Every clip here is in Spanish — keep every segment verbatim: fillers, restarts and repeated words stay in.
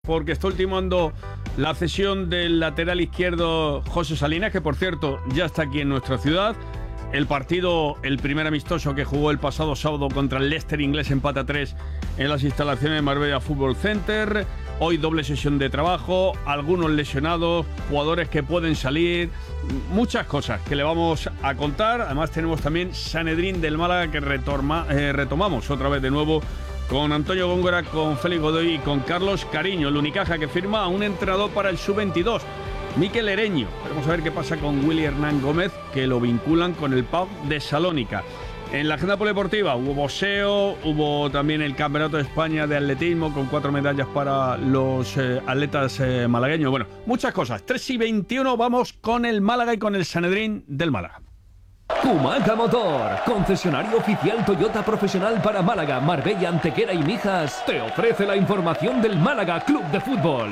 Porque está ultimando la cesión del lateral izquierdo José Salinas, que por cierto ya está aquí en nuestra ciudad. El partido, el primer amistoso que jugó el pasado sábado contra el Leicester inglés, empata tres en las instalaciones de Marbella Football Center. Hoy doble sesión de trabajo, algunos lesionados, jugadores que pueden salir, muchas cosas que le vamos a contar. Además tenemos también Sanedrín del Málaga que retorma, eh, retomamos otra vez de nuevo con Antonio Góngora, con Félix Godoy y con Carlos Cariño. El Unicaja que firma a un entrenador para el sub veintidós, Mikel Ereño. Vamos a ver qué pasa con Willy Hernán Gómez, que lo vinculan con el P A O de Salónica. En la agenda polideportiva hubo boxeo, hubo también el Campeonato de España de atletismo con cuatro medallas para los eh, atletas eh, malagueños. Bueno, muchas cosas. tres y veintiuno, vamos con el Málaga y con el Sanedrín del Málaga. Humaca Motor, concesionario oficial Toyota profesional para Málaga, Marbella, Antequera y Mijas, te ofrece la información del Málaga Club de Fútbol.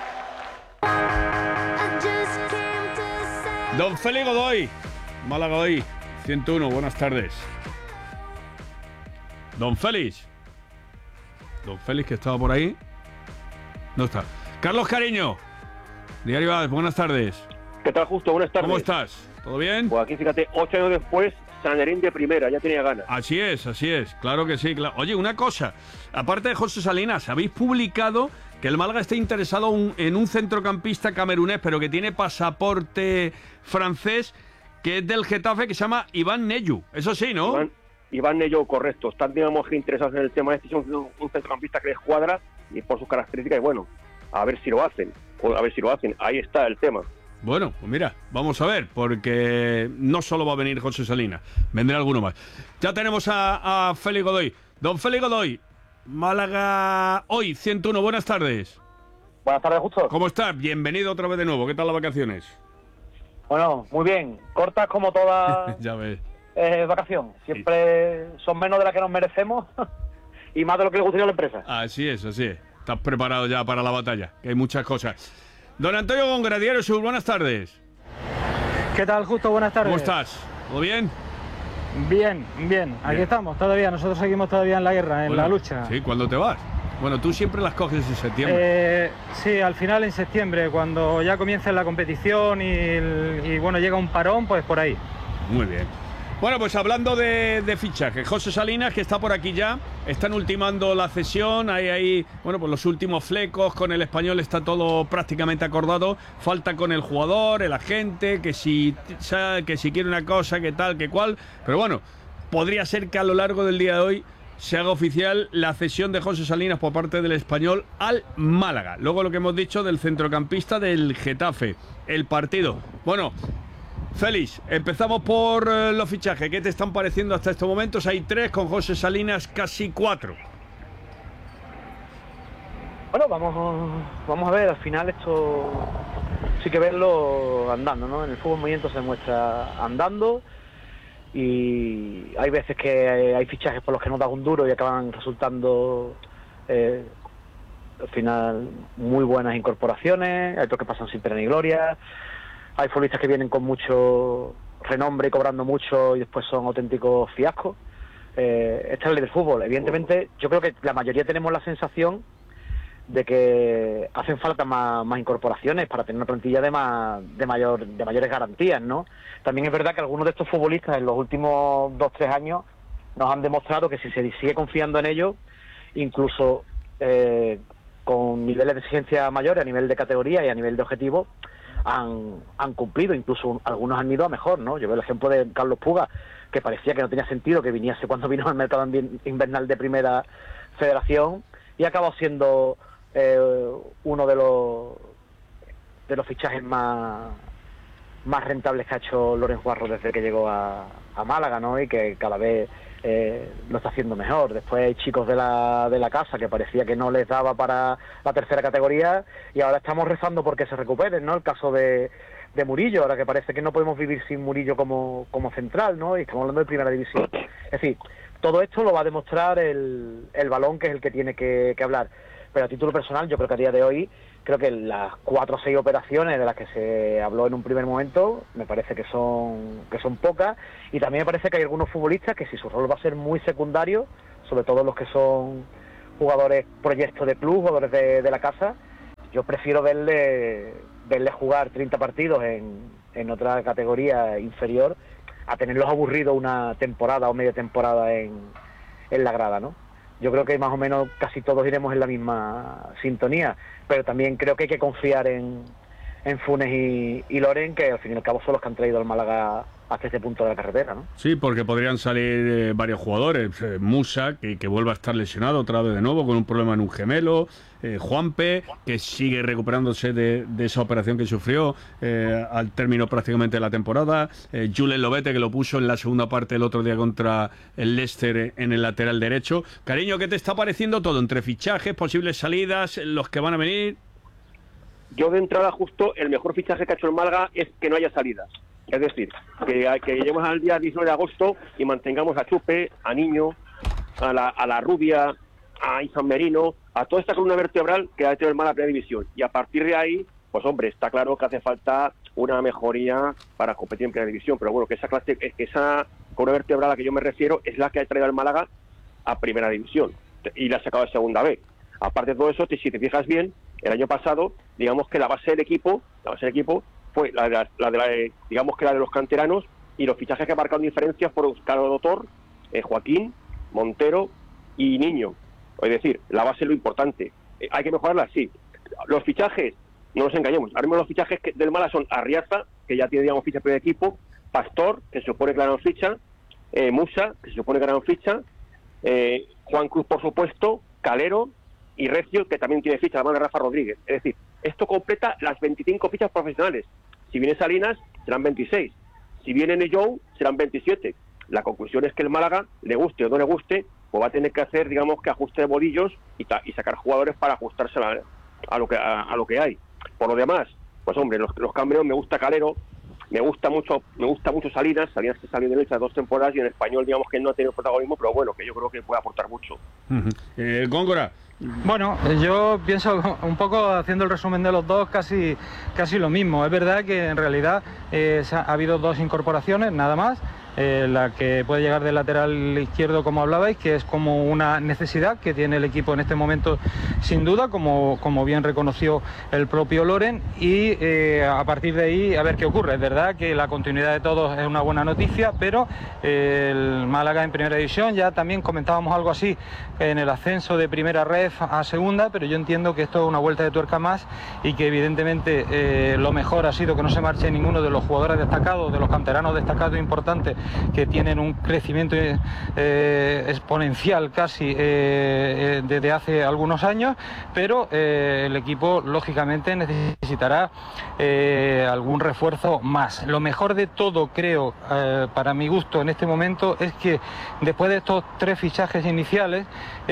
Don Félix Godoy, Málaga hoy, ciento uno, buenas tardes. Don Félix. Don Félix, que estaba por ahí. No está. Carlos Cariño, Diario A, buenas tardes. ¿Qué tal, Justo? Buenas tardes. ¿Cómo estás? ¿Todo bien? Pues aquí, fíjate, ocho años después, Sanedrín de primera, ya tenía ganas. Así es, así es, claro que sí. Claro. Oye, una cosa, aparte de José Salinas, habéis publicado que el Málaga está interesado un, en un centrocampista camerunés, pero que tiene pasaporte francés, que es del Getafe, que se llama Iván Neyu. Eso sí, ¿no? Iván, Iván Neyu, correcto. Están, digamos, interesados en el tema este, son un centrocampista que les cuadra y por sus características, y bueno, a ver si lo hacen, a ver si lo hacen. Ahí está el tema. Bueno, pues mira, vamos a ver, porque no solo va a venir José Salinas, vendrá alguno más. Ya tenemos a, a Félix Godoy. Don Félix Godoy, Málaga hoy, ciento uno, buenas tardes. Buenas tardes, Justo. ¿Cómo estás? Bienvenido otra vez de nuevo. ¿Qué tal las vacaciones? Bueno, muy bien. Cortas como toda ya ves. Eh, vacación. Siempre sí. Son menos de las que nos merecemos y más de lo que le gustaría a la empresa. Así es, así es. Estás preparado ya para la batalla, que hay muchas cosas. Don Antonio Góngora, Diario Sur, buenas tardes. ¿Qué tal, Justo? Buenas tardes. ¿Cómo estás? ¿Todo bien? Bien, bien. Aquí bien. Estamos todavía. Nosotros seguimos todavía en la guerra, en bueno, la lucha. Sí, ¿cuándo te vas? Bueno, tú siempre las coges en septiembre. Eh, sí, al final en septiembre, cuando ya comience la competición y, y bueno, llega un parón, pues por ahí. Muy bien. Bueno, pues hablando de, de fichaje, José Salinas, que está por aquí ya, están ultimando la cesión, hay ahí, bueno, pues los últimos flecos, con el Español está todo prácticamente acordado, falta con el jugador, el agente, que si, que si quiere una cosa, que tal, que cual, pero bueno, podría ser que a lo largo del día de hoy se haga oficial la cesión de José Salinas por parte del Español al Málaga. Luego lo que hemos dicho del centrocampista del Getafe, el partido. Bueno, Félix, empezamos por eh, los fichajes. ¿Qué te están pareciendo hasta estos momentos? Hay tres, con José Salinas casi cuatro. Bueno, vamos, vamos a ver, al final esto sí que verlo andando, ¿no? En el fútbol movimiento se muestra andando y hay veces que hay fichajes por los que no da un duro y acaban resultando eh, al final muy buenas incorporaciones, hay otros que pasan sin pena ni gloria. Hay futbolistas que vienen con mucho renombre y cobrando mucho y después son auténticos fiascos. Eh, esta es la ley del fútbol. Evidentemente, yo creo que la mayoría tenemos la sensación de que hacen falta más, más incorporaciones para tener una plantilla de más de mayor de mayores garantías, ¿no? También es verdad que algunos de estos futbolistas en los últimos dos tres años nos han demostrado que si se sigue confiando en ellos, incluso eh, con niveles de exigencia mayores a nivel de categoría y a nivel de objetivo, Han, han cumplido, incluso algunos han ido a mejor, ¿no? Yo veo el ejemplo de Carlos Puga, que parecía que no tenía sentido que viniese cuando vino al mercado invernal de Primera Federación y ha acabado siendo eh, uno de los de los fichajes más más rentables que ha hecho Lorenzo Guarro desde que llegó a, a Málaga, ¿no? Y que cada vez eh, lo está haciendo mejor. Después hay chicos de la de la casa que parecía que no les daba para la tercera categoría y ahora estamos rezando porque se recuperen, ¿no? El caso de, de Murillo, ahora que parece que no podemos vivir sin Murillo como, como central, ¿no? Y estamos hablando de primera división. Es decir, todo esto lo va a demostrar el, el balón, que es el que tiene que, que hablar. Pero a título personal, yo creo que a día de hoy, creo que las cuatro o seis operaciones de las que se habló en un primer momento, me parece que son que son pocas, y también me parece que hay algunos futbolistas que si su rol va a ser muy secundario, sobre todo los que son jugadores proyectos de club, jugadores de, de la casa, yo prefiero verle, verle jugar treinta partidos en, en otra categoría inferior a tenerlos aburridos una temporada o media temporada en, en la grada, ¿no? Yo creo que más o menos casi todos iremos en la misma sintonía, pero también creo que hay que confiar en, en Funes y, y Loren, que al fin y al cabo son los que han traído al Málaga hasta este punto de la carretera, ¿no? Sí, porque podrían salir eh, varios jugadores. Eh, Musa, que, que vuelva a estar lesionado otra vez de nuevo con un problema en un gemelo. Eh, Juanpe, que sigue recuperándose de, de esa operación que sufrió eh, al término prácticamente de la temporada. Eh, Julen Lobete, que lo puso en la segunda parte el otro día contra el Leicester en el lateral derecho. Cariño, ¿qué te está pareciendo todo? Entre fichajes, posibles salidas, los que van a venir. Yo de entrada justo el mejor fichaje que ha hecho el Málaga es que no haya salidas. Es decir, que, que lleguemos al día diecinueve de agosto y mantengamos a Chupe, a Niño, a la, a la Rubia, a Izan Merino, a toda esta columna vertebral que ha tenido el Málaga en primera división. Y a partir de ahí, pues hombre, está claro que hace falta una mejoría para competir en primera división. Pero bueno, que esa clase, esa columna vertebral a la que yo me refiero es la que ha traído al Málaga a primera división y la ha sacado de segunda B. Aparte de todo eso, si te fijas bien, el año pasado, digamos que la base del equipo, la base del equipo fue la de, la, la de la, digamos que la de los canteranos, y los fichajes que marcaron diferencias fueron Carlos Doctor, eh, Joaquín, Montero y Niño. Es decir, la base es lo importante. Eh, ¿Hay que mejorarla? Sí. Los fichajes, no nos engañemos, ahora mismo los fichajes que, del Málaga son Arriaza, que ya tiene, digamos, ficha primer equipo, Pastor, que se supone que ganaron ficha, eh, Musa, que se supone que ganaron ficha, eh, Juan Cruz, por supuesto, Calero y Recio, que también tiene ficha, la mano de Rafa Rodríguez. Es decir, esto completa las veinticinco fichas profesionales. Si viene Salinas, serán veintiséis. Si viene Nejou, serán veintisiete. La conclusión es que el Málaga, le guste o no le guste, pues va a tener que hacer, digamos, que ajuste de bolillos y, ta- y sacar jugadores para ajustarse a, a, lo que, a, a lo que hay. Por lo demás, pues hombre, los, los cambios, me gusta Calero, me gusta mucho me gusta mucho Salinas, Salinas que salió de Elche dos temporadas y en español, digamos, que no ha tenido protagonismo, pero bueno, que yo creo que puede aportar mucho. Uh-huh. eh, Góngora. Bueno, yo pienso un poco, haciendo el resumen de los dos, casi, casi lo mismo. Es verdad que en realidad eh, ha habido dos incorporaciones, nada más. Eh, la que puede llegar del lateral izquierdo, como hablabais, que es como una necesidad que tiene el equipo en este momento, sin duda, como, como bien reconoció el propio Loren, y eh, a partir de ahí a ver qué ocurre. Es verdad que la continuidad de todos es una buena noticia, pero eh, el Málaga en primera división, ya también comentábamos algo así en el ascenso de primera ref a segunda, pero yo entiendo que esto es una vuelta de tuerca más y que evidentemente eh, lo mejor ha sido que no se marche ninguno de los jugadores destacados, de los canteranos destacados importantes, que tienen un crecimiento eh, exponencial casi eh, eh, desde hace algunos años, pero eh, el equipo lógicamente necesitará eh, algún refuerzo más. Lo mejor de todo, creo, eh, para mi gusto en este momento, es que después de estos tres fichajes iniciales,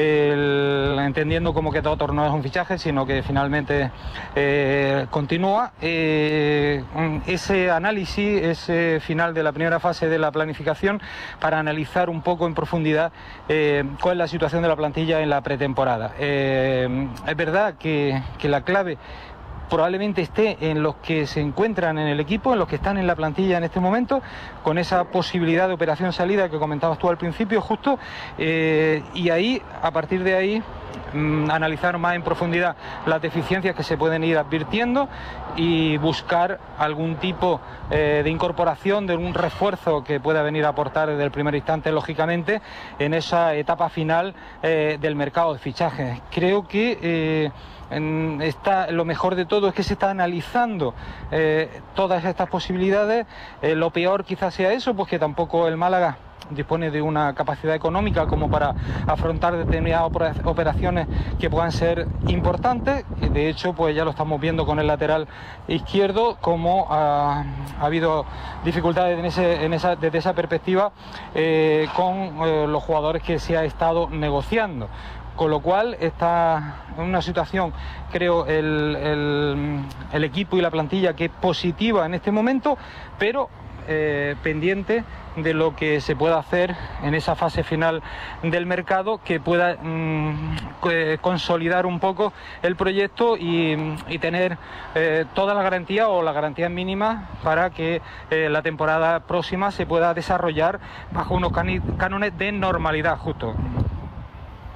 el, entendiendo como que Doctor no es un fichaje, sino que finalmente eh, continúa, eh, ese análisis, ese final de la primera fase de la planificación, para analizar un poco en profundidad eh, cuál es la situación de la plantilla en la pretemporada. Eh, es verdad que, que la clave probablemente esté en los que se encuentran en el equipo, en los que están en la plantilla en este momento, con esa posibilidad de operación salida que comentabas tú al principio, justo, eh, y ahí, a partir de ahí, mmm, analizar más en profundidad las deficiencias que se pueden ir advirtiendo y buscar algún tipo eh, de incorporación, de un refuerzo que pueda venir a aportar desde el primer instante, lógicamente, en esa etapa final eh, del mercado de fichajes. Creo que eh, en está, lo mejor de todo es que se está analizando eh, todas estas posibilidades. Eh, lo peor quizás sea eso, pues que tampoco el Málaga dispone de una capacidad económica como para afrontar determinadas operaciones que puedan ser importantes. De hecho, pues ya lo estamos viendo con el lateral izquierdo, como ha, ha habido dificultades en ese, en esa, desde esa perspectiva eh, con eh, los jugadores que se ha estado negociando. Con lo cual está en una situación, creo, el, el, el equipo y la plantilla que es positiva en este momento, pero eh, pendiente de lo que se pueda hacer en esa fase final del mercado, que pueda mmm, consolidar un poco el proyecto y, y tener eh, toda la garantía o la garantía mínima para que eh, la temporada próxima se pueda desarrollar bajo unos cánones de normalidad, justo.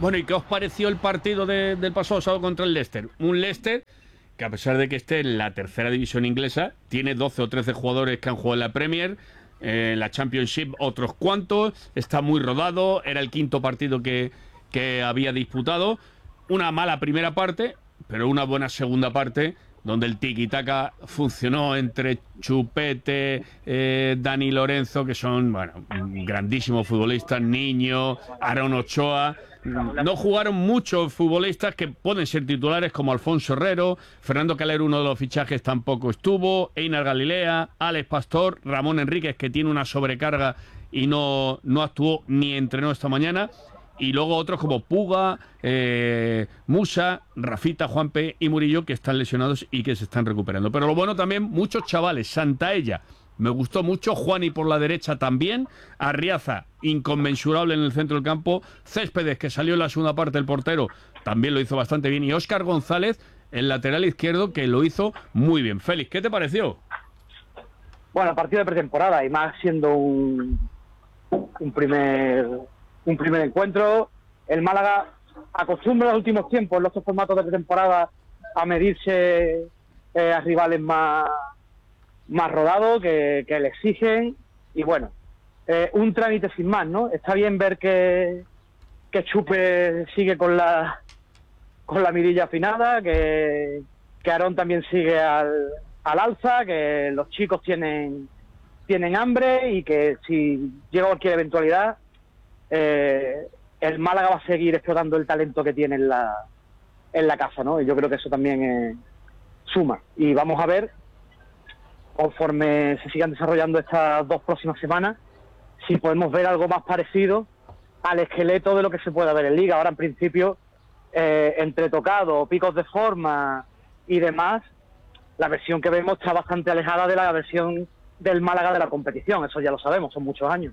Bueno, ¿y qué os pareció el partido de, del pasado sábado contra el Leicester? Un Leicester que, a pesar de que esté en la tercera división inglesa, tiene doce o trece jugadores que han jugado en la Premier, eh, en la Championship otros cuantos, está muy rodado, era el quinto partido que, que había disputado. Una mala primera parte, pero una buena segunda parte, donde el tiki-taka funcionó entre Chupete, eh, Dani Lorenzo, que son, bueno, grandísimos futbolistas, Niño, Aaron Ochoa. No jugaron muchos futbolistas que pueden ser titulares, como Alfonso Herrero, Fernando Calero, uno de los fichajes, tampoco estuvo, Einar Galilea, Alex Pastor, Ramón Enríquez, que tiene una sobrecarga y no, no actuó ni entrenó esta mañana. Y luego otros como Puga, eh, Musa, Rafita, Juanpe y Murillo, que están lesionados y que se están recuperando. Pero lo bueno también, muchos chavales. Santaella, me gustó mucho. Juani por la derecha también. Arriaza, inconmensurable en el centro del campo. Céspedes, que salió en la segunda parte, el portero, también lo hizo bastante bien. Y Óscar González, el lateral izquierdo, que lo hizo muy bien. Félix, ¿qué te pareció? Bueno, partido de pretemporada y más siendo un, un primer... un primer encuentro. El Málaga acostumbra en los últimos tiempos, en los formatos de pretemporada, a medirse eh, a rivales más, más rodados, que, que le exigen. Y bueno, eh, un trámite sin más, ¿no? Está bien ver que, que Chupe sigue con la con la mirilla afinada, que, que Aarón también sigue al, al alza, que los chicos tienen, tienen hambre y que si llega cualquier eventualidad, Eh, el Málaga va a seguir explotando el talento que tiene en la, en la casa, ¿no? Y yo creo que eso también eh, suma. Y vamos a ver, conforme se sigan desarrollando estas dos próximas semanas, si podemos ver algo más parecido al esqueleto de lo que se puede ver en Liga. Ahora, en principio, eh, entre tocado, picos de forma y demás, la versión que vemos está bastante alejada de la versión del Málaga de la competición. Eso ya lo sabemos, son muchos años.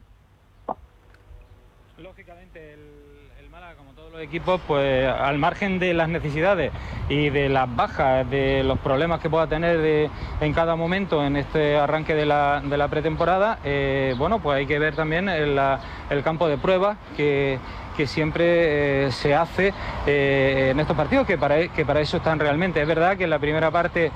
Lógicamente el, el Málaga, como todos los equipos, pues al margen de las necesidades y de las bajas, de los problemas que pueda tener de, en cada momento en este arranque de la, de la pretemporada, eh, bueno, pues hay que ver también el, la, el campo de pruebas que, que siempre eh, se hace eh, en estos partidos, que para, que para eso están realmente. Es verdad que en la primera parte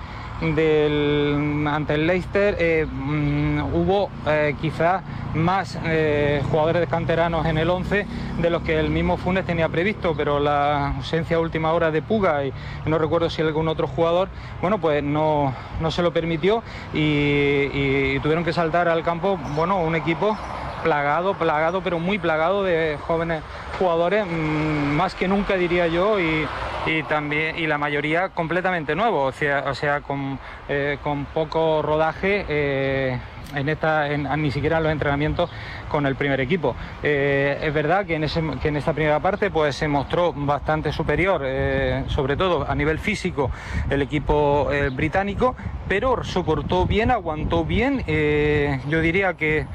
del ante el Leicester eh, mm, hubo eh, quizás más eh, jugadores canteranos en el once de los que el mismo Funes tenía previsto, pero la ausencia a última hora de Puga y no recuerdo si algún otro jugador, bueno, pues no, no se lo permitió y, y, y tuvieron que saltar al campo, bueno, un equipo plagado, plagado, pero muy plagado de jóvenes jugadores, mmm, más que nunca diría yo, y, y también y la mayoría completamente nuevos, o sea, o sea con, eh, con poco rodaje eh, en esta, en, ni siquiera en los entrenamientos con el primer equipo. Eh, es verdad que en, ese, que en esta primera parte pues se mostró bastante superior, eh, sobre todo a nivel físico, el equipo eh, británico, pero soportó bien, aguantó bien, eh, yo diría que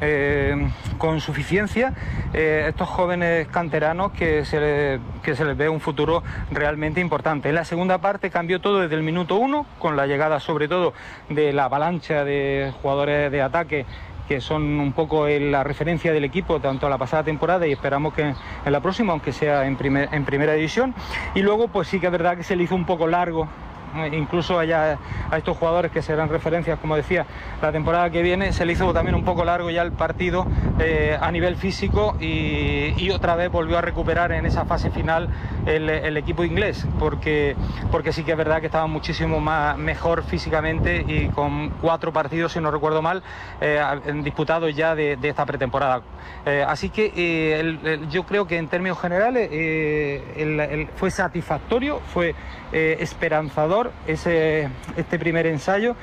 eh, con suficiencia eh, estos jóvenes canteranos que se, le, que se les ve un futuro realmente importante. En la segunda parte cambió todo desde el minuto uno, con la llegada sobre todo de la avalancha de jugadores de ataque que son un poco la referencia del equipo tanto a la pasada temporada y esperamos que en la próxima, aunque sea en, primer, en primera división. Y luego pues sí que es verdad que se le hizo un poco largo, incluso allá a estos jugadores que serán referencias, como decía, la temporada que viene, se le hizo también un poco largo ya el partido eh, a nivel físico y, y otra vez volvió a recuperar en esa fase final el, el equipo inglés, porque, porque sí que es verdad que estaba muchísimo más, mejor físicamente y con cuatro partidos, si no recuerdo mal, eh, disputados ya de, de esta pretemporada. Eh, así que eh, el, el, yo creo que en términos generales eh, el, el, fue satisfactorio, fue eh, esperanzador ese este primer ensayo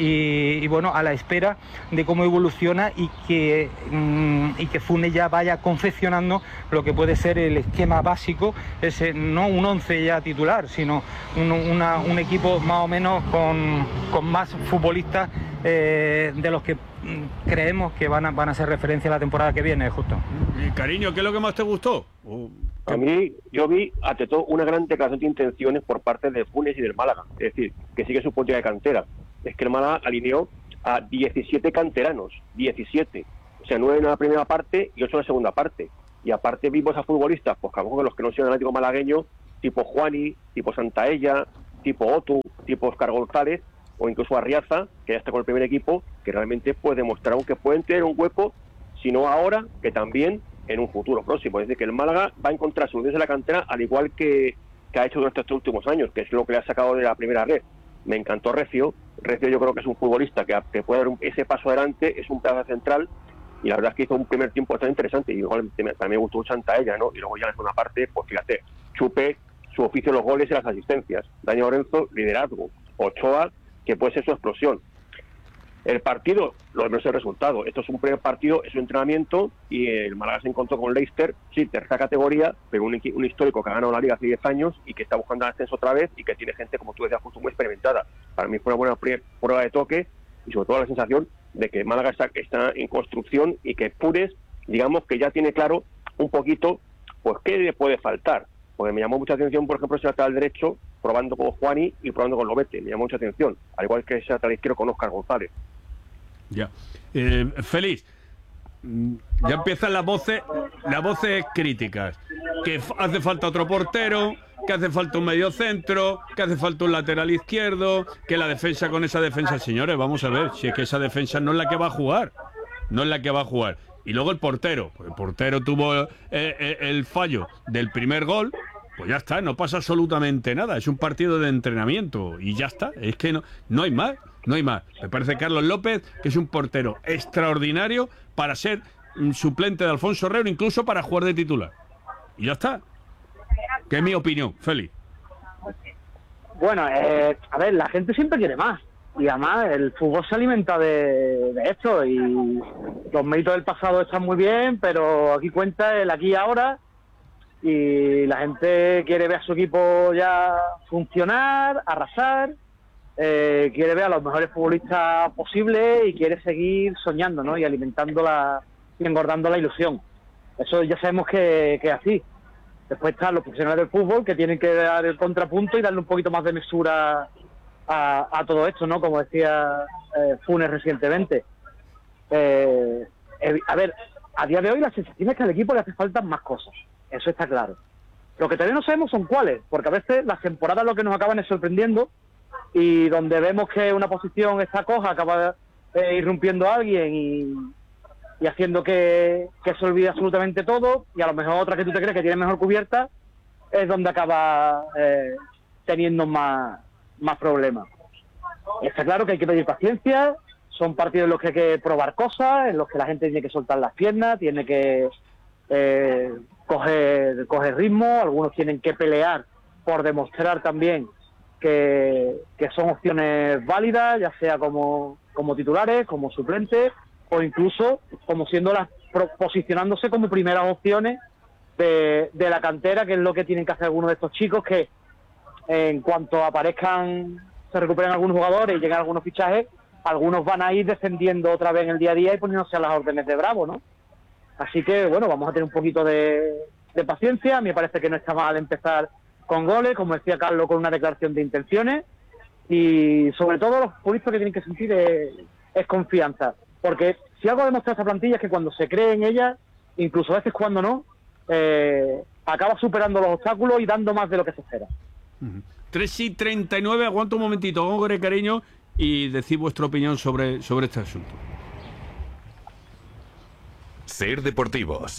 y, y bueno, a la espera de cómo evoluciona y que mmm, y que Funes ya vaya confeccionando lo que puede ser el esquema básico, ese no un once ya titular, sino un, una, un equipo más o menos con, con más futbolistas eh, de los que creemos que van a, van a ser referencia la temporada que viene, justo. Y cariño, ¿qué es lo que más te gustó? A mí, yo vi, ante todo, una gran declaración de intenciones por parte de Funes y del Málaga. Es decir, que sigue su política de cantera. Es que el Málaga alineó a diecisiete canteranos, diecisiete. O sea, nueve en la primera parte y ocho en la segunda parte. y aparte vimos a futbolistas, pues que a lo mejor los que no son Atlético malagueño, tipo Juani, tipo Santaella, tipo Otu, tipo Óscar González, o incluso Arriaza, que ya está con el primer equipo, que realmente pues demostraron que pueden tener un hueco, si no ahora, que también en un futuro próximo. Es decir, que el Málaga va a encontrar soluciones en la cantera, al igual que, que ha hecho durante estos últimos años, que es lo que le ha sacado de la primera red. Me encantó Recio. Recio yo creo que es un futbolista que, que puede dar un, ese paso adelante, es un pedazo central, y la verdad es que hizo un primer tiempo tan interesante, y igual también me gustó Santaella, ¿no? Y luego ya en la segunda parte, pues fíjate, Chupe, su oficio, los goles y las asistencias. Dani Lorenzo, liderazgo. Ochoa, que puede ser su explosión. El partido, lo menos el resultado. Esto es un primer partido, es un entrenamiento, y el Málaga se encontró con Leicester, sí, tercera categoría, pero un, un histórico que ha ganado la Liga hace diez años y que está buscando el ascenso otra vez y que tiene gente, como tú decías, justo muy experimentada. Para mí fue una buena prueba de toque, y sobre todo la sensación de que Málaga está, está en construcción, y que Pures, digamos que ya tiene claro un poquito, pues qué le puede faltar. Porque me llamó mucha atención, por ejemplo, ese lateral derecho, probando con Juani y probando con Lobete. Me llamó mucha atención, al igual que ese lateral izquierdo con Óscar González. Ya. Eh, Félix, ya empiezan las voces, las voces críticas. Que hace falta otro portero, que hace falta un medio centro, que hace falta un lateral izquierdo, que la defensa con esa defensa, señores, vamos a ver, si es que esa defensa no es la que va a jugar, no es la que va a jugar. Y luego el portero, pues el portero tuvo eh, eh, el fallo del primer gol, pues ya está, no pasa absolutamente nada, es un partido de entrenamiento y ya está, es que no, no hay más, no hay más. Me parece Carlos López que es un portero extraordinario para ser suplente de Alfonso Herrero, incluso para jugar de titular. Y ya está, que es mi opinión, Félix. Bueno, eh, a ver, la gente siempre quiere más. Y además el fútbol se alimenta de, de esto, y los méritos del pasado están muy bien, pero aquí cuenta el aquí y ahora, y la gente quiere ver a su equipo ya funcionar, arrasar, eh, quiere ver a los mejores futbolistas posibles y quiere seguir soñando, ¿no? Y alimentando la, y engordando la ilusión. Eso ya sabemos que, que es así. Después están los profesionales del fútbol, que tienen que dar el contrapunto y darle un poquito más de mesura A, a todo esto, ¿no? Como decía eh, Funes recientemente. Eh, eh, a ver, a día de hoy la sensación es que al equipo le hace falta más cosas. Eso está claro. Lo que todavía no sabemos son cuáles, porque a veces las temporadas lo que nos acaban es sorprendiendo, y donde vemos que una posición está coja, acaba eh, irrumpiendo a alguien y, y haciendo que, que se olvide absolutamente todo, y a lo mejor otra que tú te crees que tiene mejor cubierta es donde acaba eh, teniendo más más problemas. Está claro que hay que pedir paciencia, son partidos en los que hay que probar cosas, en los que la gente tiene que soltar las piernas, tiene que eh, coger, coger ritmo, algunos tienen que pelear por demostrar también que, que son opciones válidas, ya sea como, como titulares, como suplentes, o incluso como siendo las posicionándose como primeras opciones de, de la cantera, que es lo que tienen que hacer algunos de estos chicos, que en cuanto aparezcan, se recuperen algunos jugadores y lleguen algunos fichajes, algunos van a ir descendiendo otra vez en el día a día y poniéndose a las órdenes de Bravo, ¿no? Así que, bueno, vamos a tener un poquito de, de paciencia. Me parece que no está mal empezar con goles, como decía Carlos, con una declaración de intenciones, y sobre todo los futbolistas que tienen que sentir es, es confianza, porque si algo ha demostrado esta plantilla es que cuando se cree en ella, incluso a veces cuando no, eh, acaba superando los obstáculos y dando más de lo que se espera. tres y treinta y nueve, aguanto un momentito, con cariño, y decid vuestra opinión sobre, sobre este asunto. Ser Deportivos.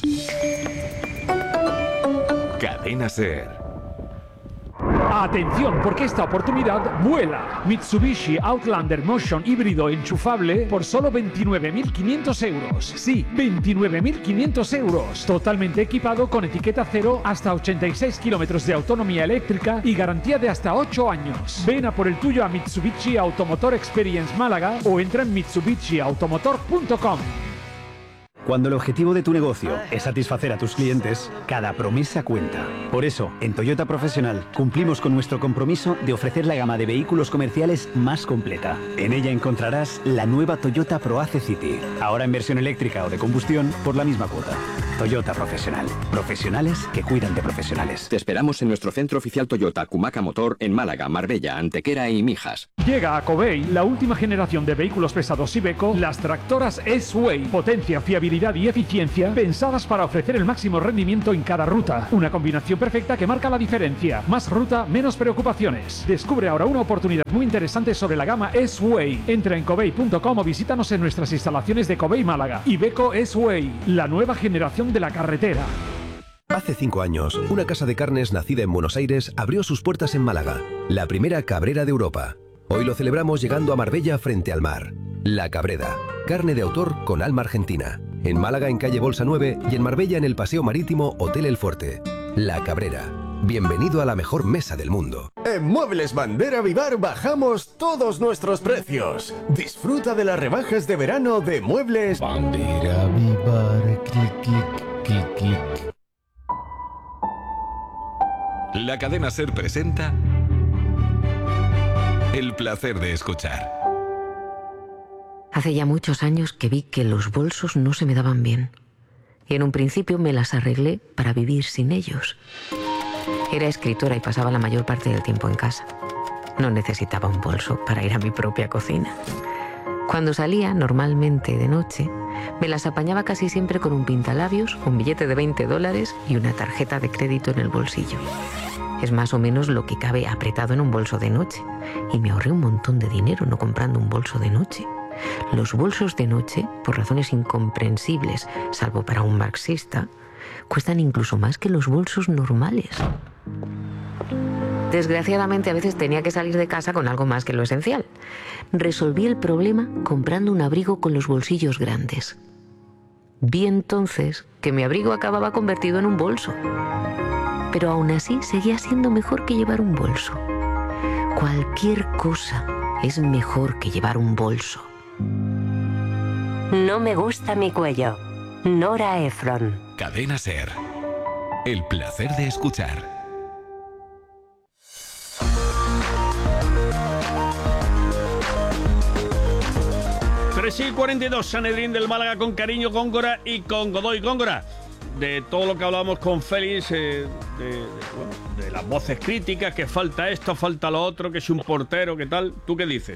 Cadena Ser. Atención, porque esta oportunidad vuela. Mitsubishi Outlander Motion híbrido enchufable por solo veintinueve mil quinientos euros. Sí, veintinueve mil quinientos euros. Totalmente equipado con etiqueta cero, hasta ochenta y seis kilómetros de autonomía eléctrica y garantía de hasta ocho años. Ven a por el tuyo a Mitsubishi Automotor Experience Málaga o entra en mitsubishi automotor punto com. Cuando el objetivo de tu negocio es satisfacer a tus clientes, cada promesa cuenta. Por eso, en Toyota Profesional, cumplimos con nuestro compromiso de ofrecer la gama de vehículos comerciales más completa. En ella encontrarás la nueva Toyota ProAce City, ahora en versión eléctrica o de combustión por la misma cuota. Toyota Profesional. Profesionales que cuidan de profesionales. Te esperamos en nuestro centro oficial Toyota Cumaca Motor en Málaga, Marbella, Antequera y Mijas. Llega a Covey la última generación de vehículos pesados Iveco, las tractoras S-Way. Potencia, fiabilidad y eficiencia pensadas para ofrecer el máximo rendimiento en cada ruta. Una combinación perfecta que marca la diferencia. Más ruta, menos preocupaciones. Descubre ahora una oportunidad muy interesante sobre la gama S-Way. Entra en covey punto com o visítanos en nuestras instalaciones de Covey Málaga. Iveco S-Way, la nueva generación de la carretera. Hace cinco años, una casa de carnes nacida en Buenos Aires abrió sus puertas en Málaga, la primera cabrera de Europa. Hoy lo celebramos llegando a Marbella frente al mar. La Cabrera, carne de autor con alma argentina. En Málaga en calle Bolsa nueve y en Marbella en el Paseo Marítimo Hotel El Fuerte. La Cabrera. Bienvenido a la mejor mesa del mundo. En Muebles Bandera Vivar bajamos todos nuestros precios. Disfruta de las rebajas de verano de Muebles Bandera Vivar. Clic, clic, clic, clic. La cadena SER presenta El placer de escuchar. Hace ya muchos años que vi que los bolsos no se me daban bien. Y en un principio me las arreglé para vivir sin ellos. Era escritora y pasaba la mayor parte del tiempo en casa. No necesitaba un bolso para ir a mi propia cocina. Cuando salía, normalmente de noche, me las apañaba casi siempre con un pintalabios, un billete de veinte dólares y una tarjeta de crédito en el bolsillo. Es más o menos lo que cabe apretado en un bolso de noche. Y me ahorré un montón de dinero no comprando un bolso de noche. Los bolsos de noche, por razones incomprensibles, salvo para un marxista, cuestan incluso más que los bolsos normales. Desgraciadamente a veces tenía que salir de casa con algo más que lo esencial. Resolví el problema comprando un abrigo con los bolsillos grandes. Vi entonces que mi abrigo acababa convertido en un bolso. Pero aún así seguía siendo mejor que llevar un bolso. Cualquier cosa es mejor que llevar un bolso. No me gusta mi cuello. Nora Ephron. Cadena SER. El placer de escuchar. tres y cuarenta y dos, Sanedrín del Málaga con Cariño, Góngora y con Godoy. Góngora, de todo lo que hablábamos con Félix, eh, de, de, bueno, de las voces críticas, que falta esto, falta lo otro, que es un portero, ¿qué tal? ¿Tú qué dices?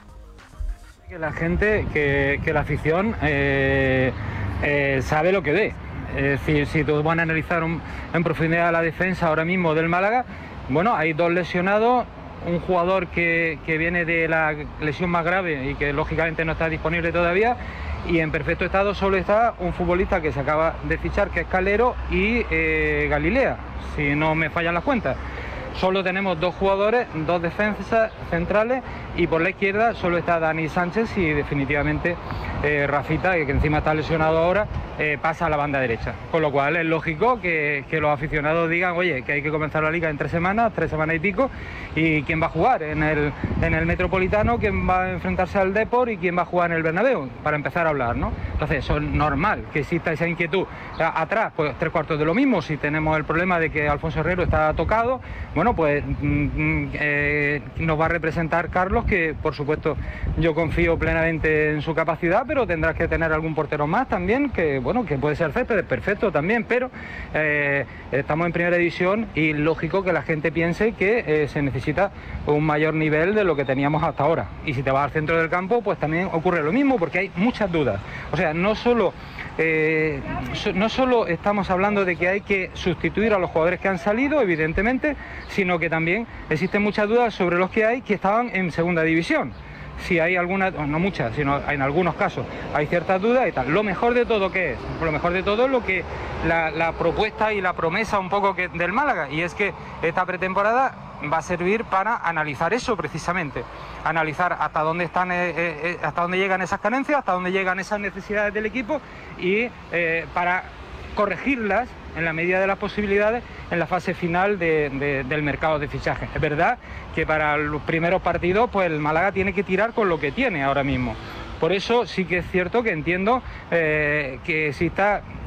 Que la gente, que, que la afición eh, eh, sabe lo que ve. Es decir, si tú van a analizar un, en profundidad la defensa ahora mismo del Málaga, bueno, hay dos lesionados, un jugador que, que viene de la lesión más grave y que lógicamente no está disponible todavía, y en perfecto estado solo está un futbolista que se acaba de fichar, que es Calero, y eh, Galilea, si no me fallan las cuentas. Solo tenemos dos jugadores, dos defensas centrales, y por la izquierda solo está Dani Sánchez y definitivamente eh, Rafita, que encima está lesionado ahora, eh, pasa a la banda derecha. Con lo cual es lógico que, que los aficionados digan, oye, que hay que comenzar la liga en tres semanas, tres semanas y pico, y quién va a jugar en el, en el Metropolitano, quién va a enfrentarse al Depor y quién va a jugar en el Bernabéu, para empezar a hablar, ¿no? Entonces eso es normal que exista esa inquietud. Atrás, pues tres cuartos de lo mismo, si tenemos el problema de que Alfonso Herrero está tocado, bueno, pues mm, eh, nos va a representar Carlos, que por supuesto yo confío plenamente en su capacidad, pero tendrás que tener algún portero más también, que bueno, que puede ser Céspedes, perfecto también, pero eh, estamos en primera división y lógico que la gente piense que eh, se necesita un mayor nivel de lo que teníamos hasta ahora. Y si te vas al centro del campo, pues también ocurre lo mismo, porque hay muchas dudas. O sea, no solo Eh, no solo estamos hablando de que hay que sustituir a los jugadores que han salido, evidentemente, sino que también existen muchas dudas sobre los que hay que estaban en segunda división. Si hay algunas, no muchas, sino en algunos casos hay ciertas dudas y tal. Lo mejor de todo, ¿qué es? Lo mejor de todo es lo que la, la propuesta y la promesa un poco que, del Málaga, y es que esta pretemporada va a servir para analizar eso precisamente, analizar hasta dónde están, eh, eh, hasta dónde llegan esas carencias, hasta dónde llegan esas necesidades del equipo, y eh, para corregirlas en la medida de las posibilidades en la fase final de, de, del mercado de fichajes. Es verdad que para los primeros partidos pues el Málaga tiene que tirar con lo que tiene ahora mismo. Por eso sí que es cierto que entiendo eh, que exista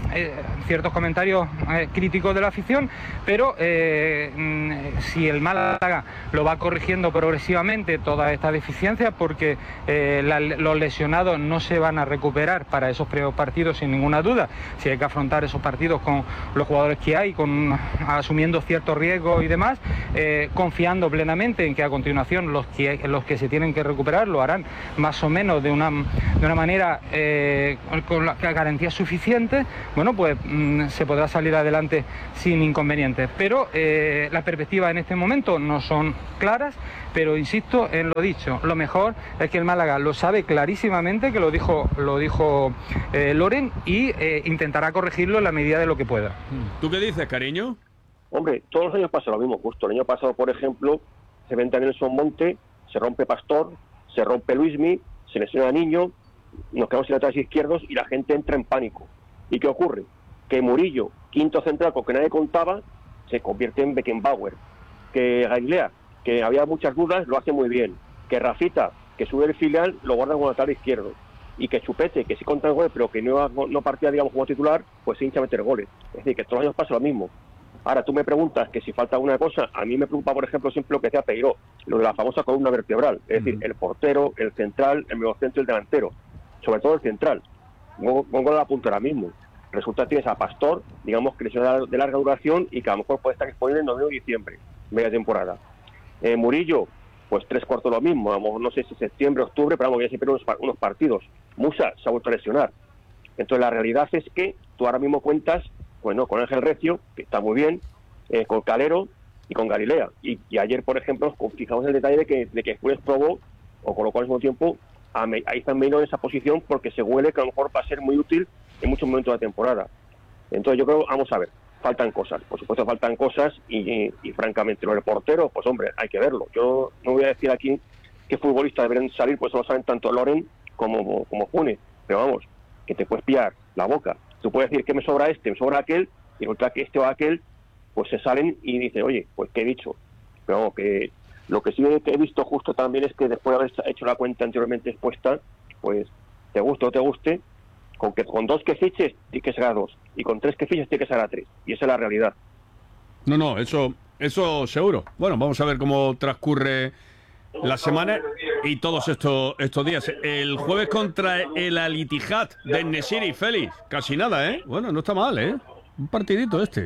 eh, ciertos comentarios eh, críticos de la afición, pero eh, mm, si el Málaga lo va corrigiendo progresivamente todas estas deficiencias, porque eh, la, los lesionados no se van a recuperar para esos primeros partidos sin ninguna duda, si hay que afrontar esos partidos con los jugadores que hay, con, asumiendo ciertos riesgos y demás, eh, confiando plenamente en que a continuación los que, los que se tienen que recuperar lo harán más o menos de una, de una manera eh, con la garantías suficientes, bueno, pues mmm, se podrá salir adelante sin inconvenientes. Pero eh, las perspectivas en este momento no son claras, pero insisto en lo dicho, lo mejor es que el Málaga lo sabe clarísimamente, que lo dijo, lo dijo eh, Loren, y eh, intentará corregirlo en la medida de lo que pueda. ¿Tú qué dices, cariño? Hombre, todos los años pasa lo mismo, justo. El año pasado, por ejemplo, se vende a Nelson Monte, se rompe Pastor, se rompe Luismi, se lesiona a Niño, nos quedamos sin laterales izquierdos y la gente entra en pánico. ¿Y qué ocurre? Que Murillo, quinto central con que nadie contaba, se convierte en Beckenbauer. Que Galilea, que había muchas dudas, lo hace muy bien. Que Rafita, que sube el filial, lo guarda como lateral izquierdo. Y que Chupete, que sí contra el gol, pero que no, no partía, digamos, como titular, pues se hincha a meter goles. Es decir, que todos los años pasa lo mismo. Ahora tú me preguntas que si falta alguna cosa, a mí me preocupa, por ejemplo, siempre lo que decía Peiró, lo de la famosa columna vertebral, es decir, el portero, el central, el mediocentro y el delantero, sobre todo el central. Pongo la punta ahora mismo. Resulta que tienes a Pastor, digamos, que lesión de larga duración y que a lo mejor puede estar disponible en noviembre y diciembre, media temporada. Eh, Murillo, pues tres cuartos lo mismo, vamos, no sé si septiembre, octubre, pero vamos, ya siempre unos, unos partidos. Musa se ha vuelto a lesionar. Entonces la realidad es que tú ahora mismo cuentas, bueno, con Ángel Recio, que está muy bien, eh, con Calero y con Galilea. Y, y ayer, por ejemplo, fijamos el detalle de que, de que Funes probó, o colocó al mismo tiempo, a Me, ahí está Meino en esa posición, porque se huele que a lo mejor va a ser muy útil en muchos momentos de la temporada. Entonces yo creo, vamos a ver, faltan cosas, por supuesto faltan cosas, y, y, y francamente, lo del portero, pues hombre, hay que verlo. Yo no voy a decir aquí qué futbolistas deberían salir, pues eso lo saben tanto Loren como, como Funes, pero vamos, que te puedes pillar la boca. Tú puedes decir que me sobra este, me sobra aquel, y resulta que este o aquel, pues se salen y dicen, oye, pues qué he dicho. Pero vamos, que lo que sí he visto justo también es que después de haber hecho la cuenta anteriormente expuesta, pues te guste o te guste, con que con dos que fiches tiene que ser a dos, y con tres que fiches tiene que ser a tres, y esa es la realidad. No, no, eso, eso seguro. Bueno, vamos a ver cómo transcurre la semana y todos estos estos días. El jueves contra el Al Ittihad de Nesiri, Félix. Casi nada, ¿eh? Bueno, no está mal, ¿eh? Un partidito este.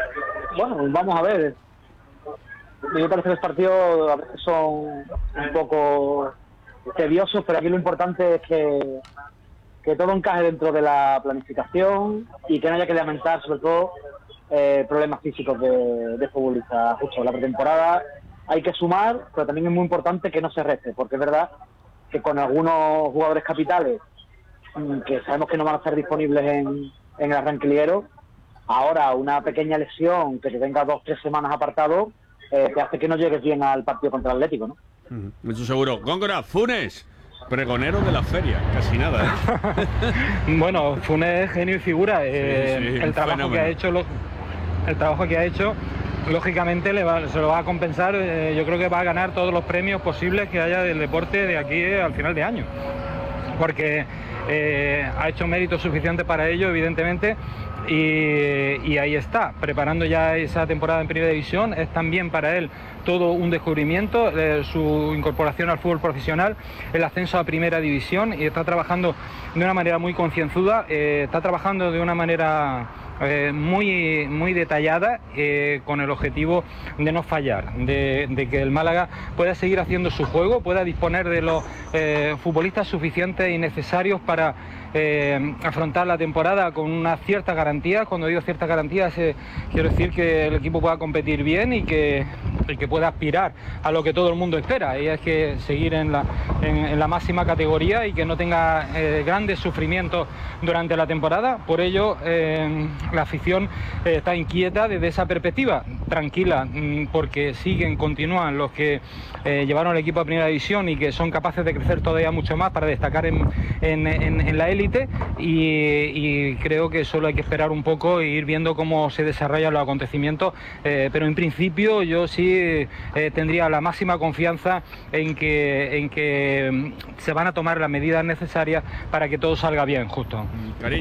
Bueno, vamos a ver. Me parece que los partidos a veces son un poco tediosos, pero aquí lo importante es que, que todo encaje dentro de la planificación y que no haya que lamentar, sobre todo, eh, problemas físicos de, de futbolistas. Justo la pretemporada hay que sumar, pero también es muy importante que no se reste, porque es verdad que con algunos jugadores capitales que sabemos que no van a estar disponibles en, en el arranque liguero, ahora una pequeña lesión que te venga dos o tres semanas apartado eh, te hace que no llegues bien al partido contra el Atlético, ¿no? Mm, eso seguro. Góngora, Funes, pregonero de la feria, casi nada, ¿eh? Bueno, Funes genio y figura. Eh, sí, sí, el trabajo fenómeno. que ha hecho, lo, el trabajo que ha hecho, lógicamente le va, se lo va a compensar. Eh, yo creo que va a ganar todos los premios posibles que haya del deporte de aquí al final de año, porque eh, ha hecho mérito suficiente para ello, evidentemente. Y, y ahí está, preparando ya esa temporada en Primera División. Es también para él todo un descubrimiento, eh, su incorporación al fútbol profesional, el ascenso a Primera División, y está trabajando de una manera muy concienzuda, eh, está trabajando de una manera eh, muy, muy detallada, eh, con el objetivo de no fallar, de, de que el Málaga pueda seguir haciendo su juego, pueda disponer de los eh, futbolistas suficientes y necesarios para Eh, afrontar la temporada con una cierta garantía. Cuando digo ciertas garantías, eh, quiero decir que el equipo pueda competir bien y que, y que pueda aspirar a lo que todo el mundo espera, y es que seguir en la, en, en la máxima categoría y que no tenga eh, grandes sufrimientos durante la temporada. Por ello, eh, la afición eh, está inquieta desde esa perspectiva, tranquila, porque siguen, continúan los que eh, llevaron el equipo a Primera División y que son capaces de crecer todavía mucho más para destacar en, en, en, en la élite. Y, y creo que solo hay que esperar un poco e ir viendo cómo se desarrollan los acontecimientos, eh, pero en principio yo sí eh, tendría la máxima confianza en que, en que se van a tomar las medidas necesarias para que todo salga bien, justo. Cariño, que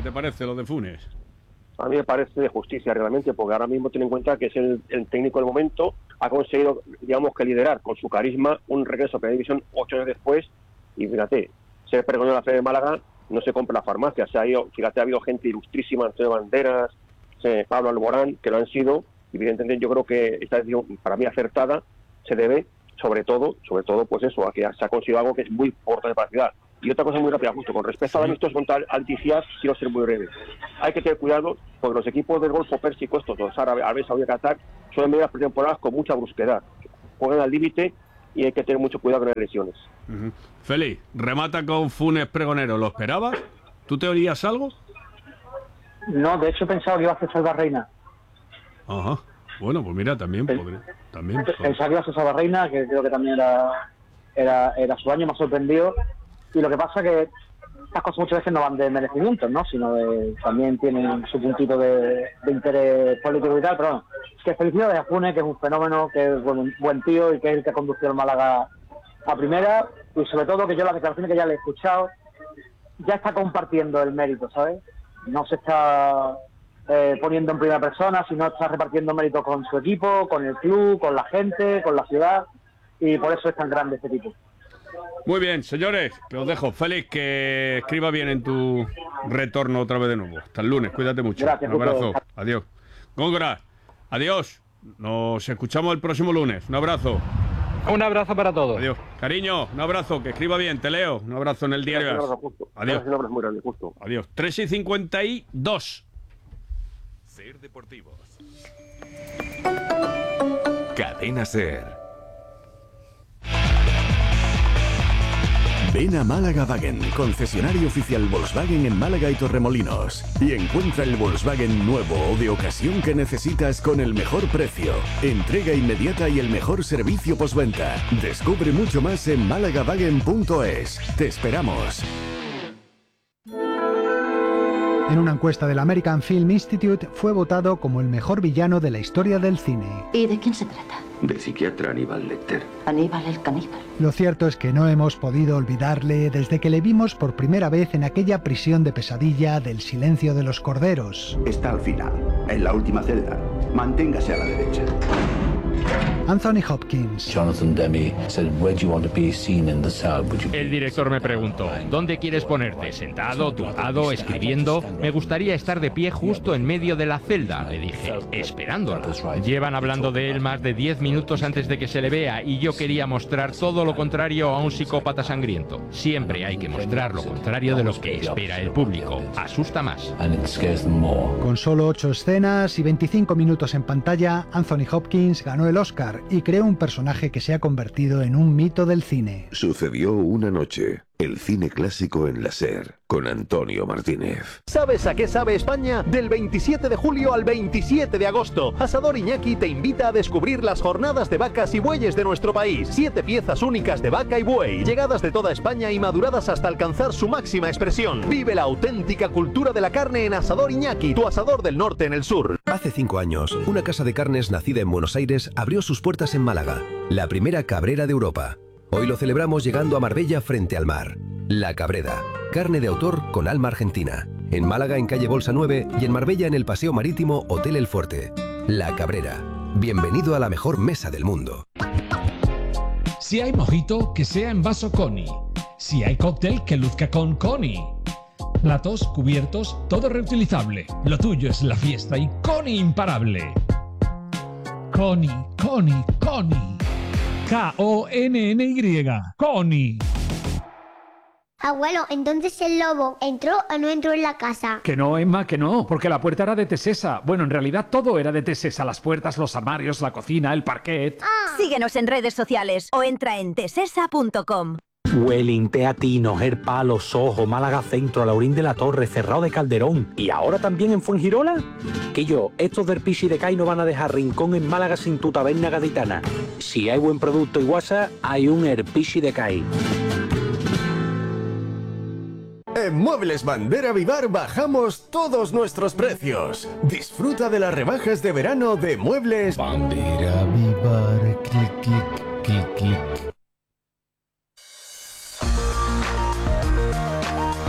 te parece lo de Funes? A mí me parece de justicia realmente, porque ahora mismo ten en cuenta que es el, el técnico del momento, ha conseguido, digamos, que liderar con su carisma un regreso a Primera División ocho años después, y fíjate, ser pregonero de la Fe de Málaga no se compra en la farmacia, se ha ido, fíjate, ha habido gente ilustrísima, Antonio Banderas, eh, Pablo Alborán, que lo han sido, y evidentemente yo creo que esta decisión, para mí acertada, se debe, sobre todo, sobre todo, pues eso, a que se ha conseguido algo que es muy importante para la ciudad. Y otra cosa muy rápida, justo con respecto a estos contra Al-Ittihad, quiero ser muy breve. Hay que tener cuidado, porque los equipos del Golfo Pérsico, estos, los árabes, Arabia Saudí, Qatar, suelen venir las pretemporadas con mucha brusquedad. Juegan al límite y hay que tener mucho cuidado con las lesiones. Uh-huh. Félix, remata con Funes pregonero. ¿Lo esperabas? ¿Tú te oías algo? No, de hecho pensaba que iba a ser Salva Reina. Ajá. Bueno, pues mira, también podría. También, pensaba que iba a ser Salva Reina, que creo que también era, era, era su año, me ha sorprendido. Y lo que pasa es que estas cosas muchas veces no van de merecimientos, ¿no? Sino de, también tienen su puntito de, de interés político y tal, pero bueno, que felicidades a Funes, que es un fenómeno, que es buen, buen tío y que es el que ha conducido al Málaga a primera, y sobre todo que yo las declaraciones que ya le he escuchado, ya está compartiendo el mérito, ¿sabes? No se está eh, poniendo en primera persona, sino está repartiendo mérito con su equipo, con el club, con la gente, con la ciudad, y por eso es tan grande este tipo. Muy bien, señores, que os dejo. Félix, que escriba bien en tu retorno otra vez de nuevo. Hasta el lunes, cuídate mucho. Gracias, un abrazo. Adiós. Góngora, adiós. Nos escuchamos el próximo lunes. Un abrazo. Un abrazo para todos. Adiós. Cariño, un abrazo, que escriba bien. Te leo. Un abrazo en el diario. Un abrazo, justo. Adiós. Un abrazo muy grande, justo. Adiós. tres y cincuenta y dos. Ser Deportivos. Cadena Ser. Ven a Málaga Wagen, concesionario oficial Volkswagen en Málaga y Torremolinos, y encuentra el Volkswagen nuevo o de ocasión que necesitas con el mejor precio, entrega inmediata y el mejor servicio postventa. Descubre mucho más en málaga wagen punto es. Te esperamos. En una encuesta del American Film Institute fue votado como el mejor villano de la historia del cine. ¿Y de quién se trata? Del psiquiatra Aníbal Lecter. Aníbal el caníbal. Lo cierto es que no hemos podido olvidarle desde que le vimos por primera vez en aquella prisión de pesadilla del Silencio de los Corderos. Está al final, en la última celda. Manténgase a la derecha. Anthony Hopkins. Jonathan Demme said, "Where do you want to be seen in the cell? Would you..." El director me preguntó, ¿dónde quieres ponerte? ¿Sentado, tumbado, escribiendo? Me gustaría estar de pie justo en medio de la celda, le dije, esperándola. Llevan hablando de él más de diez minutos antes de que se le vea y yo quería mostrar todo lo contrario a un psicópata sangriento. Siempre hay que mostrar lo contrario de lo que espera el público. Asusta más. Con solo ocho escenas y veinticinco minutos en pantalla, Anthony Hopkins ganó el Oscar y creó un personaje que se ha convertido en un mito del cine. Sucedió una noche. El cine clásico en la SER, con Antonio Martínez. ¿Sabes a qué sabe España? Del veintisiete de julio al veintisiete de agosto, Asador Iñaki te invita a descubrir las jornadas de vacas y bueyes de nuestro país. Siete piezas únicas de vaca y buey, llegadas de toda España y maduradas hasta alcanzar su máxima expresión. Vive la auténtica cultura de la carne en Asador Iñaki, tu asador del norte en el sur. Hace cinco años, una casa de carnes nacida en Buenos Aires abrió sus puertas en Málaga, la primera cabrera de Europa. Hoy lo celebramos llegando a Marbella frente al mar. La Cabreda, carne de autor con alma argentina. En Málaga en calle Bolsa nueve y en Marbella en el Paseo Marítimo Hotel El Fuerte. La Cabrera. Bienvenido a la mejor mesa del mundo. Si hay mojito, que sea en vaso Coni. Si hay cóctel, que luzca con Coni. Platos, cubiertos, todo reutilizable. Lo tuyo es la fiesta y Coni imparable. Coni, Coni, Coni. K O N N Y. Coni. Abuelo, entonces el lobo entró o no entró en la casa. Que no, Emma, que no, porque la puerta era de Tesesa. Bueno, en realidad todo era de Tesesa. Las puertas, los armarios, la cocina, el parquet. Ah. Síguenos en redes sociales o entra en tesesa punto com. Welling, Teatino, Gerpalo, Sojo, Málaga Centro, Laurín de la Torre, Cerrado de Calderón y ahora también en Fuengirola. Que yo, estos del Pichi de Cai no van a dejar rincón en Málaga sin tu taberna gaditana. Si hay buen producto y guasa, hay un Herpichi de Cai. En Muebles Bandera Vivar bajamos todos nuestros precios. Disfruta de las rebajas de verano de Muebles Bandera Vivar. Clic, clic, clic, clic.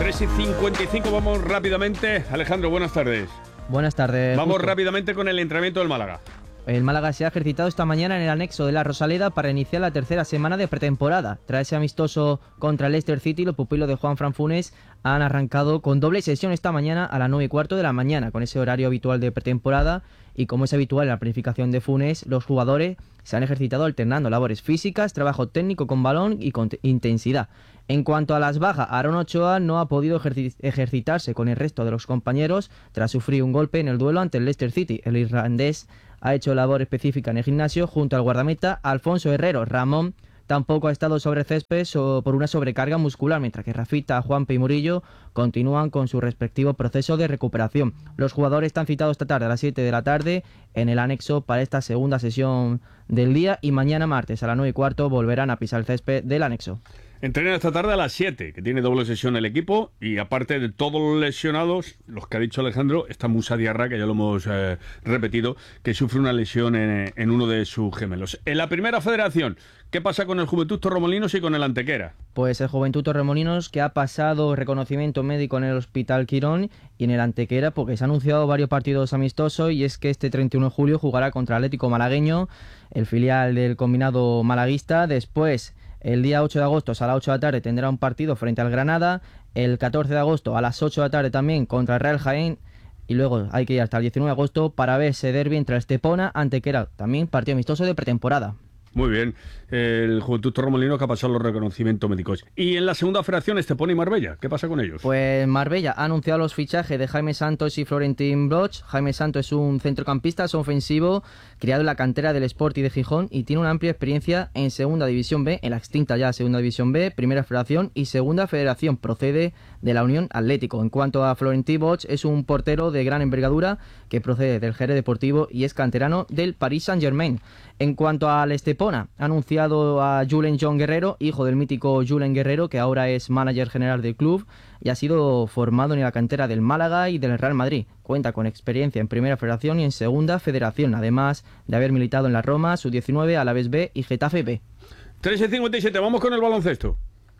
tres y cincuenta y cinco, vamos rápidamente. Alejandro, buenas tardes. Buenas tardes. Vamos Justo. rápidamente con el entrenamiento del Málaga. El Málaga se ha ejercitado esta mañana en el anexo de la Rosaleda para iniciar la tercera semana de pretemporada. Tras ese amistoso contra el Leicester City, los pupilos de Juan Fran Funes han arrancado con doble sesión esta mañana a las nueve y cuarto de la mañana, con ese horario habitual de pretemporada. Y como es habitual en la planificación de Funes, los jugadores se han ejercitado alternando labores físicas, trabajo técnico con balón y con intensidad. En cuanto a las bajas, Aaron Ochoa no ha podido ejerci- ejercitarse con el resto de los compañeros tras sufrir un golpe en el duelo ante el Leicester City. El irlandés ha hecho labor específica en el gimnasio junto al guardameta Alfonso Herrero. Ramón tampoco ha estado sobre césped so- por una sobrecarga muscular, mientras que Rafita, Juanpe y Murillo continúan con su respectivo proceso de recuperación. Los jugadores están citados esta tarde a las siete de la tarde en el anexo para esta segunda sesión del día y mañana martes a las nueve y cuarto volverán a pisar el césped del anexo. Entrenan esta tarde a las siete, que tiene doble sesión el equipo, y aparte de todos los lesionados, los que ha dicho Alejandro, está Musa Diarra, que ya lo hemos eh, repetido, que sufre una lesión en, en uno de sus gemelos. En la primera federación, ¿qué pasa con el Juventud Torremolinos y con el Antequera? Pues el Juventud Torremolinos, que ha pasado reconocimiento médico en el Hospital Quirón y en el Antequera, porque se han anunciado varios partidos amistosos, y es que este treinta y uno de julio jugará contra Atlético Malagueño, el filial del combinado malaguista. Después, el día ocho de agosto a las ocho de la tarde tendrá un partido frente al Granada. El catorce de agosto a las ocho de la tarde también contra el Real Jaén. Y luego hay que ir hasta el diecinueve de agosto para ver ese derbi entre Estepona, Antequera. También partido amistoso de pretemporada. Muy bien, el Juventud Torremolinos que ha pasado los reconocimientos médicos. Y en la segunda federación, Estepona y Marbella, ¿qué pasa con ellos? Pues Marbella ha anunciado los fichajes de Jaime Santos y Florentín Bloch. Jaime Santos es un centrocampista ofensivo criado en la cantera del Sporting de Gijón y tiene una amplia experiencia en Segunda División B, en la extinta ya Segunda División B, Primera Federación y Segunda Federación. Procede de la Unión Atlético. En cuanto a Florentín Bloch, es un portero de gran envergadura que procede del Jerez Deportivo y es canterano del Paris Saint-Germain. En cuanto al Estepona, ha anunciado a Julen John Guerrero, hijo del mítico Julen Guerrero, que ahora es manager general del club y ha sido formado en la cantera del Málaga y del Real Madrid. Cuenta con experiencia en Primera Federación y en Segunda Federación, además de haber militado en la Roma, sub diecinueve, Alavés B y Getafe B. tres y cincuenta y siete, vamos con el baloncesto.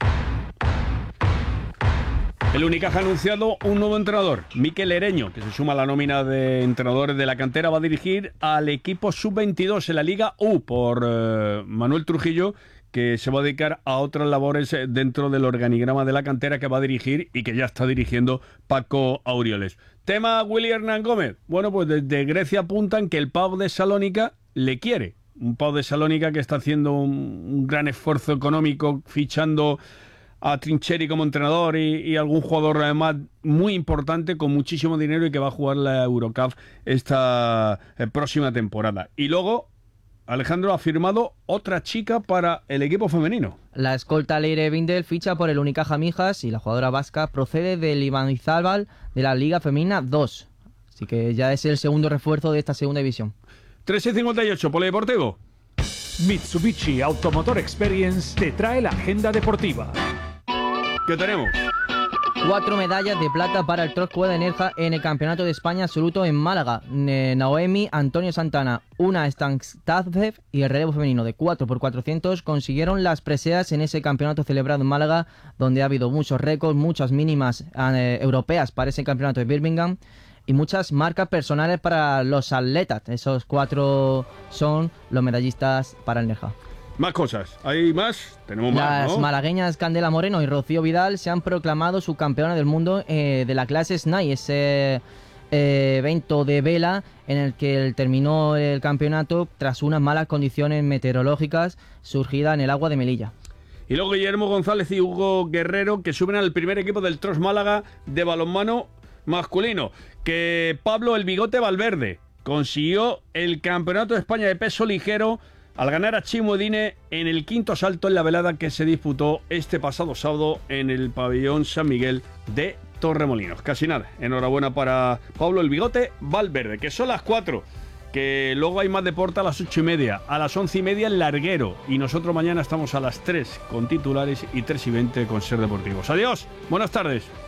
El Unicaja ha anunciado un nuevo entrenador, Mikel Ereño, que se suma a la nómina de entrenadores de la cantera. Va a dirigir al equipo sub veintidós en la Liga U por eh, Manuel Trujillo, que se va a dedicar a otras labores dentro del organigrama de la cantera que va a dirigir y que ya está dirigiendo Paco Aurioles. Tema Willy Hernán Gómez. Bueno, pues desde Grecia apuntan que el P A O K de Salónica le quiere. Un P A O K de Salónica que está haciendo un, un gran esfuerzo económico fichando a Trincheri como entrenador y, y algún jugador además muy importante con muchísimo dinero y que va a jugar la Eurocup esta eh, próxima temporada. Y luego Alejandro ha firmado otra chica para el equipo femenino. La escolta Leire Bindel ficha por el Unicaja Mijas y la jugadora vasca procede del Ibaizabal de la Liga Femenina dos. Así que ya es el segundo refuerzo de esta segunda división. tres y cincuenta y ocho, Polideportivo. Mitsubishi Automotor Experience te trae la agenda deportiva. ¿Qué tenemos? Cuatro medallas de plata para el Trosco de Nerja en el Campeonato de España Absoluto en Málaga. Noemi, Antonio Santana, una Stanstazev y el relevo femenino de cuatro por cuatrocientos consiguieron las preseas en ese campeonato celebrado en Málaga, donde ha habido muchos récords, muchas mínimas eh, europeas para ese campeonato de Birmingham y muchas marcas personales para los atletas. Esos cuatro son los medallistas para el Nerja. Más cosas, ¿hay más? Tenemos más, Las ¿no? malagueñas Candela Moreno y Rocío Vidal se han proclamado subcampeonas del mundo eh, de la clase S N I, ese eh, evento de vela en el que terminó el campeonato tras unas malas condiciones meteorológicas surgidas en el agua de Melilla. Y luego Guillermo González y Hugo Guerrero, que suben al primer equipo del Tros Málaga de balonmano masculino. Que Pablo el Bigote Valverde consiguió el Campeonato de España de peso ligero al ganar a Chimo Edine en el quinto salto en la velada que se disputó este pasado sábado en el pabellón San Miguel de Torremolinos. Casi nada. Enhorabuena para Pablo el Bigote Valverde, que son las cuatro. Que luego hay más deporte a las ocho y media, a las once y media el larguero. Y nosotros mañana estamos a las tres con titulares y tres y veinte con Ser Deportivos. Adiós, buenas tardes.